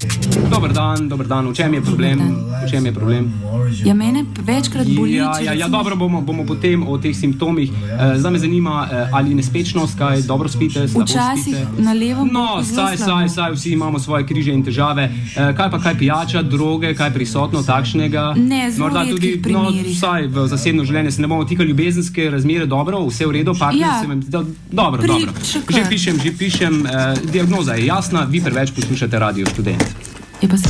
Dober dan. V čem je problem? Ja, mene večkrat boli. Ja, dobro, bomo potem o teh simptomih. Zdaj me zanima, ali nespečnost, kaj dobro spite, slabo spite? Včasih na levo. No, saj, vsi imamo svoje križe in težave. Kaj pijača, droge, kaj prisotno takšnega? Ne, zelo redkih primerih. Vsaj v zasebno življenje se ne bomo tikali, ljubezenske razmere, dobro, vse v redu, partner se vam zdi, dobro. Že pišem, diagnoza je jasna, vi preveč poslušate Radio Študent.